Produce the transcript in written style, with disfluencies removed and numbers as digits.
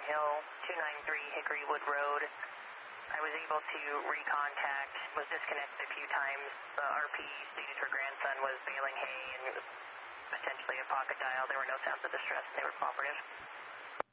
Hill, 293 Hickory Wood Road. I was able to recontact, was disconnected a few times. The RP stated her grandson was baling hay and it was potentially a pocket dial. There were no sounds of distress and they were cooperative.